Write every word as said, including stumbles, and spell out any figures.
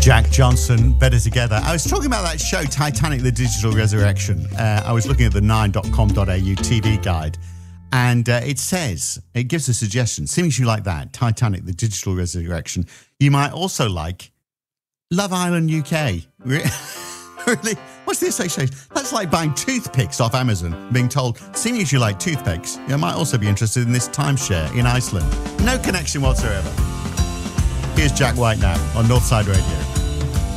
Jack Johnson, Better Together. I was talking about that show, Titanic, The Digital Resurrection. Uh, I was looking at the nine dot com dot a u T V guide, and uh, it says, it gives a suggestion. Seeing as you like that, Titanic, The Digital Resurrection, you might also like Love Island U K. Really? What's the association? That's like buying toothpicks off Amazon and being told, seeing as you like toothpicks, you might also be interested in this timeshare in Iceland. No connection whatsoever. Here's Jack White now on Northside Radio.